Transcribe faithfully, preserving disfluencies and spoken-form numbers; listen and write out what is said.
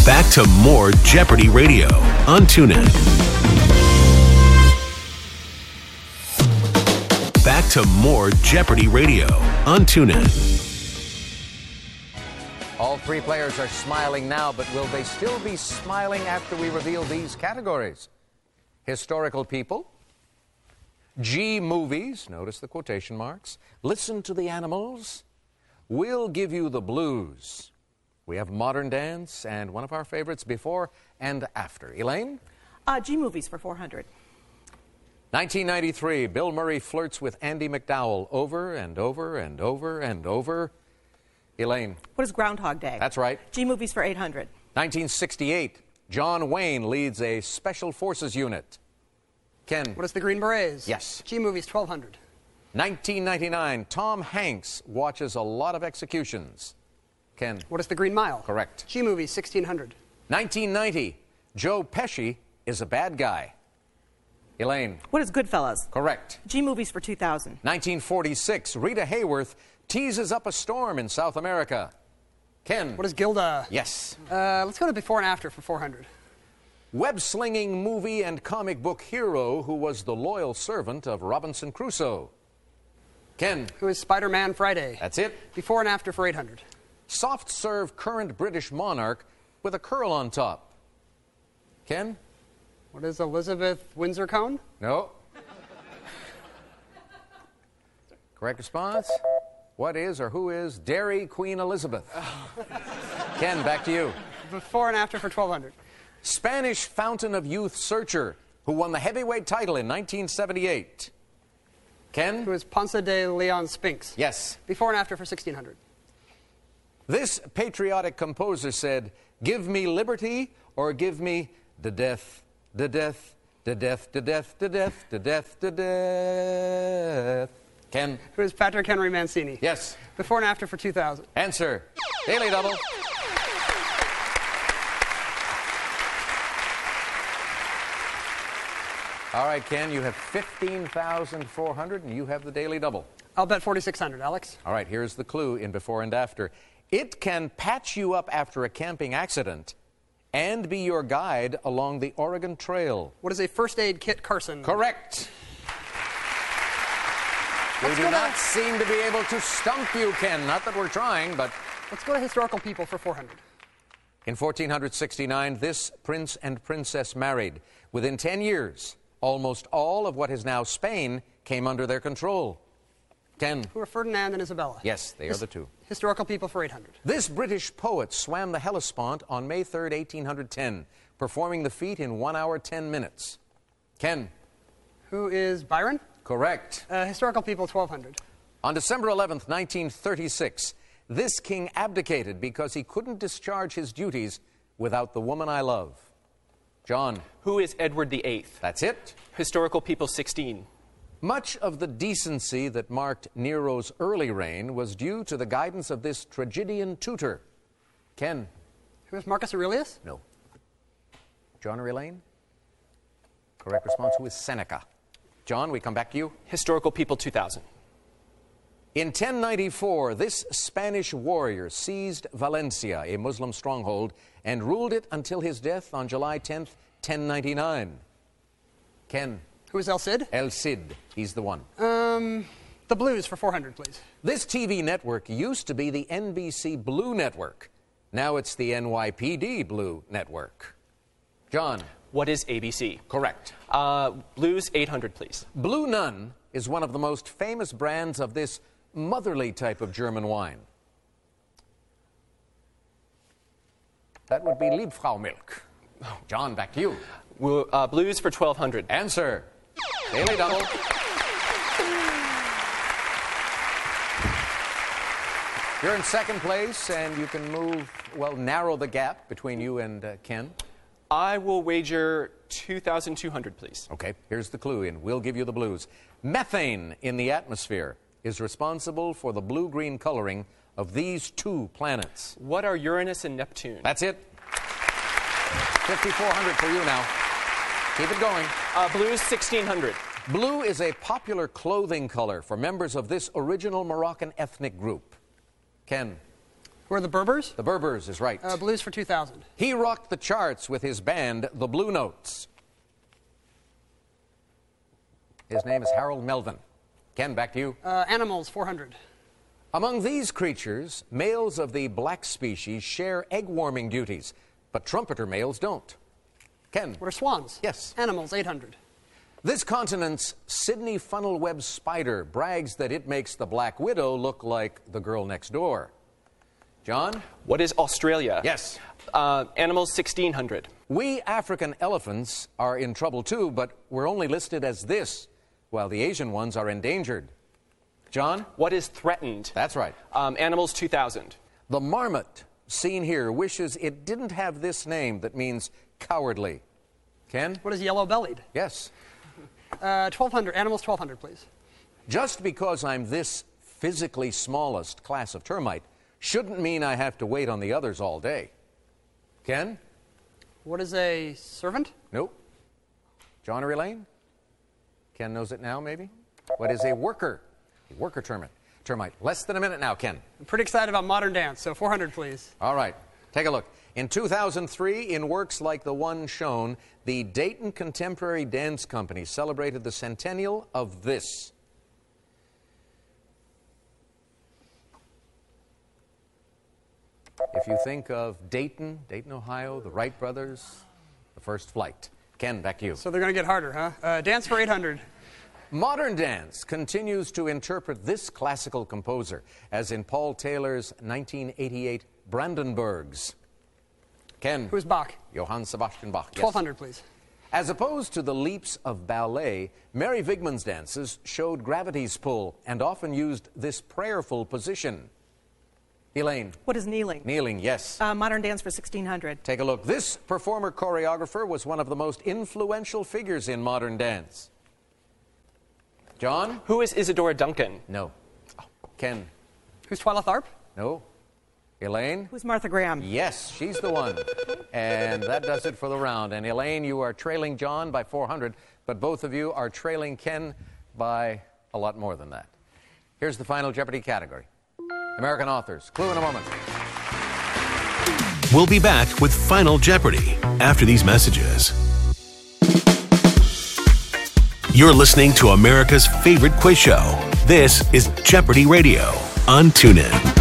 Back to more Jeopardy Radio on TuneIn. Back to more Jeopardy Radio on TuneIn. All three players are smiling now, but will they still be smiling after we reveal these categories? Historical people, G movies, notice the quotation marks, listen to the animals, we'll give you the blues. We have modern dance and one of our favorites, before and after. Elaine? Uh, G movies for four hundred. nineteen ninety-three, Bill Murray flirts with Andie MacDowell over and over and over and over. Elaine? What is Groundhog Day? That's right. G movies for eight hundred. nineteen sixty-eight, John Wayne leads a Special Forces unit. Ken? What is the Green Berets? Yes. G movies, twelve hundred. nineteen ninety-nine, Tom Hanks watches a lot of executions. Ken? What is the Green Mile? Correct. G movies, sixteen hundred. nineteen ninety, Joe Pesci is a bad guy. Elaine? What is Goodfellas? Correct. G movies for two thousand. nineteen forty-six, Rita Hayworth teases up a storm in South America. Ken? What is Gilda? Yes. Uh, let's go to before and after for four hundred. Web-slinging movie and comic book hero who was the loyal servant of Robinson Crusoe. Ken? Who is Spider-Man Friday? That's it. Before and after for eight hundred. Soft-serve current British monarch with a curl on top. Ken? What is Elizabeth Windsor Cone? No. Correct response? What is or who is Dairy Queen Elizabeth? Ken, back to you. Before and after for twelve hundred. Spanish Fountain of Youth searcher who won the heavyweight title in nineteen seventy-eight. Ken? Who is Ponce de Leon Spinks? Yes. Before and after for sixteen hundred. This patriotic composer said, give me liberty or give me the death, the death, the death, the death, the death, the death, the death. Ken? Who is Patrick Henry Mancini? Yes. Before and after for two thousand. Answer. Daily Double. All right, Ken, you have fifteen thousand four hundred and you have the Daily Double. I'll bet forty-six hundred, Alex. All right, here's the clue in before and after. It can patch you up after a camping accident and be your guide along the Oregon Trail. What is a first aid kit, Carson? Correct. We Let's do go to- not seem to be able to stump you, Ken. Not that we're trying, but... Let's go to historical people for four hundred. In fourteen sixty-nine, this prince and princess married. Within ten years, almost all of what is now Spain came under their control. Ken? Who are Ferdinand and Isabella? Yes, they His- are the two. Historical people for eight hundred. This British poet swam the Hellespont on May third, eighteen ten, performing the feat in one hour, ten minutes. Ken? Who is Byron? Correct. Uh, historical people, twelve hundred. On December eleventh, nineteen thirty-six, this king abdicated because he couldn't discharge his duties without the woman I love. John? Who is Edward the Eighth? That's it. Historical people, sixteen. Much of the decency that marked Nero's early reign was due to the guidance of this tragedian tutor. Ken? Who is Marcus Aurelius? No. John or Elaine? Correct response, who is Seneca? John, we come back to you. Historical people, two thousand. In ten ninety-four, this Spanish warrior seized Valencia, a Muslim stronghold, and ruled it until his death on July tenth, ten ninety-nine. Ken? Who is El Cid? El Cid. He's the one. Um, the Blues for four hundred, please. This T V network used to be the N B C Blue Network. Now it's the N Y P D Blue Network. John? What is A B C? Correct. Uh, blues, eight hundred, please. Blue Nun is one of the most famous brands of this motherly type of German wine. That would be Liebfraumilch. John, back to you. Wo- uh, blues for twelve hundred. Answer. Daily Double. You're in second place, and you can move, well, narrow the gap between you and uh, Ken. I will wager two thousand two hundred, please. Okay, here's the clue, and we'll give you the blues. Methane in the atmosphere is responsible for the blue-green coloring of these two planets. What are Uranus and Neptune? That's it. fifty-four hundred for you now. Keep it going. Uh, blues, sixteen hundred. Blue is a popular clothing color for members of this original Moroccan ethnic group. Ken? Who are the Berbers? The Berbers is right. Uh, Blues for two thousand. He rocked the charts with his band, the Blue Notes. His name is Harold Melvin. Ken, back to you. Uh, Animals, four hundred. Among these creatures, males of the black species share egg-warming duties, but trumpeter males don't. Ken. What are swans? Yes. Animals, eight hundred. This continent's Sydney funnel web spider brags that it makes the black widow look like the girl next door. John? What is Australia? Yes. Uh, animals, sixteen hundred. We African elephants are in trouble too, but we're only listed as this, while the Asian ones are endangered. John? What is threatened? That's right. Um, animals, two thousand. The marmot, seen here, wishes it didn't have this name that means cowardly. Ken? What is yellow-bellied? Yes. Uh, twelve hundred. Animals, twelve hundred, please. Just because I'm this physically smallest class of termite shouldn't mean I have to wait on the others all day. Ken? What is a servant? Nope. John or Elaine? Ken knows it now, maybe? What is a worker? A worker termite. Termite. Less than a minute now, Ken. I'm pretty excited about modern dance, so four hundred, please. All right. Take a look. In two thousand three, in works like the one shown, the Dayton Contemporary Dance Company celebrated the centennial of this. If you think of Dayton, Dayton, Ohio, the Wright brothers, the first flight. Ken, back to you. So they're going to get harder, huh? Uh, dance for eight hundred. Modern dance continues to interpret this classical composer, as in Paul Taylor's nineteen eighty-eight Brandenburgs. Ken. Who's Bach? Johann Sebastian Bach. Yes. twelve hundred, please. As opposed to the leaps of ballet, Mary Wigman's dances showed gravity's pull and often used this prayerful position. Elaine. What is kneeling? Kneeling, yes. Uh, modern dance for sixteen hundred. Take a look. This performer choreographer was one of the most influential figures in modern dance. John? Who is Isadora Duncan? No. Ken? Who's Twyla Tharp? No. Elaine? Who's Martha Graham? Yes, she's the one. And that does it for the round. And Elaine, you are trailing John by four hundred, but both of you are trailing Ken by a lot more than that. Here's the final Jeopardy category. American authors. Clue in a moment. We'll be back with Final Jeopardy after these messages. You're listening to America's favorite quiz show. This is Jeopardy Radio on TuneIn.